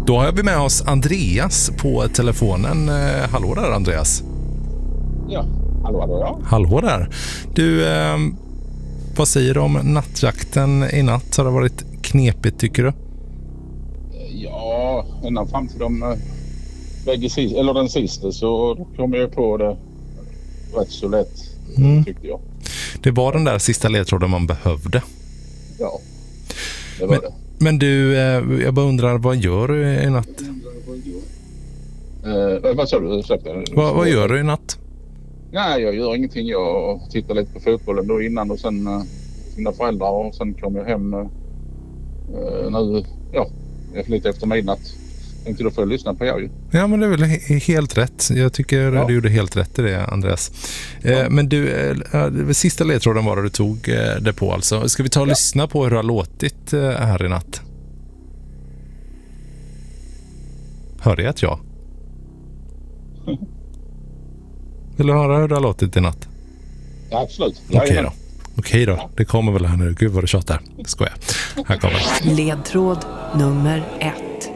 Då har vi med oss Andreas på telefonen. Hallå där, Andreas. Ja, hallå ja. Hallå där. Du, vad säger du om nattjakten i natt? Har det varit knepigt, tycker du? Ja, ända fram till den sista så kom jag på det rätt så lätt, tyckte jag. Det var den där sista ledtråden man behövde. Ja, det var det. Men du, jag bara undrar, vad gör du i natt? Vad sa du? Vad gör du i natt? Nej, jag gör ingenting. Jag tittar lite på fotbollen då innan och sen mina föräldrar och sen kom jag hem nu, lite efter midnatt. Tänkte då får jag lyssna på er ju. Ja, men det är väl helt rätt. Jag tycker du gjorde helt rätt i det, Andreas. Men du, sista ledtråden var det du tog det på alltså. Ska vi ta och lyssna på hur det har låtit här i natt? Hörde jag ett ja? Vill du höra hur det har låtit i natt? Ja, absolut. Okej då. Det kommer väl här nu. Gud vad du tjatar. Skojar. Här kommer. Ledtråd nummer 1.